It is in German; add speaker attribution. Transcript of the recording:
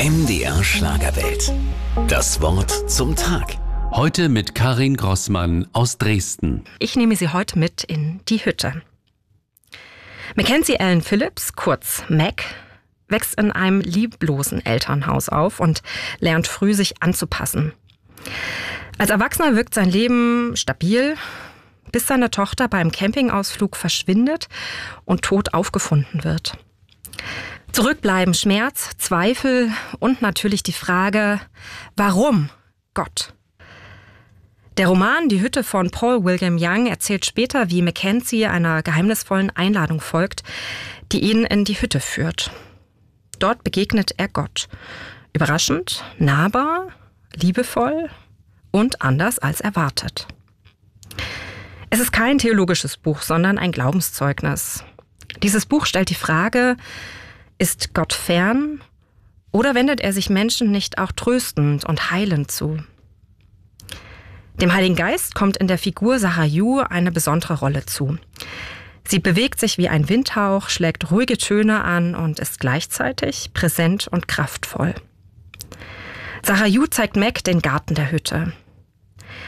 Speaker 1: MDR Schlagerwelt. Das Wort zum Tag.
Speaker 2: Heute mit Karin Grossmann aus Dresden.
Speaker 3: Ich nehme Sie heute mit in die Hütte. Mackenzie Allen Phillips, kurz Mac, wächst in einem lieblosen Elternhaus auf und lernt früh, sich anzupassen. Als Erwachsener wirkt sein Leben stabil, bis seine Tochter beim Campingausflug verschwindet und tot aufgefunden wird. Zurückbleiben Schmerz, Zweifel und natürlich die Frage, warum Gott? Der Roman Die Hütte von Paul William Young erzählt später, wie Mackenzie einer geheimnisvollen Einladung folgt, die ihn in die Hütte führt. Dort begegnet er Gott. Überraschend, nahbar, liebevoll und anders als erwartet. Es ist kein theologisches Buch, sondern ein Glaubenszeugnis. Dieses Buch stellt die Frage, ist Gott fern oder wendet er sich Menschen nicht auch tröstend und heilend zu? Dem Heiligen Geist kommt in der Figur Sarayu eine besondere Rolle zu. Sie bewegt sich wie ein Windhauch, schlägt ruhige Töne an und ist gleichzeitig präsent und kraftvoll. Sarayu zeigt Mac den Garten der Hütte.